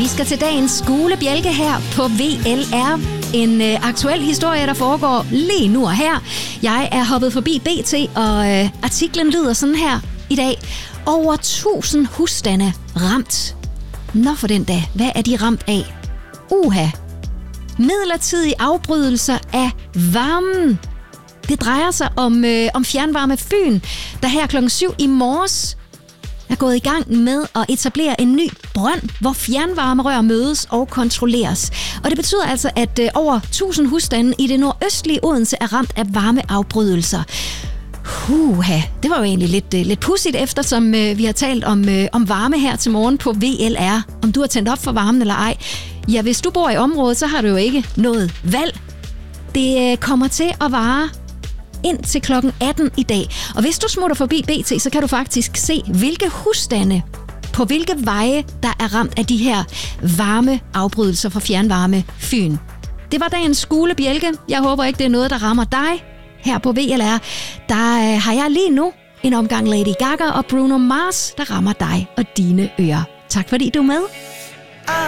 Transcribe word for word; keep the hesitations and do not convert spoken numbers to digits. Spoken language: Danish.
Vi skal til dagens skolebjælke her på V L R. En øh, aktuel historie, der foregår lige nu og her. Jeg er hoppet forbi B T, og øh, artiklen lyder sådan her i dag. Over tusind husstande ramt. Nå for den dag, hvad er de ramt af? Uha. Midlertidige afbrydelser af varmen. Det drejer sig om, øh, om Fjernvarme Fyn, der her klokken syv i morges er gået i gang med at etablere en ny brønd, hvor fjernvarmerør mødes og kontrolleres. Og det betyder altså, at øh, over tusind husstande i det nordøstlige Odense er ramt af varmeafbrydelser. Huha, det var jo egentlig lidt, øh, lidt pudsigt, eftersom øh, vi har talt om, øh, om varme her til morgen på V L R. Om du har tændt op for varmen eller ej. Ja, hvis du bor i området, så har du jo ikke noget valg. Det øh, kommer til at vare ind til klokken atten i dag. Og hvis du smutter forbi B T, så kan du faktisk se, hvilke husstande på hvilke veje, der er ramt af de her varmeafbrydelser fra Fjernvarme Fyn. Det var dagens skolebjælke. Jeg håber ikke, det er noget, der rammer dig her på V L R. Der øh, har jeg lige nu en omgang Lady Gaga og Bruno Mars, der rammer dig og dine ører. Tak fordi du er med.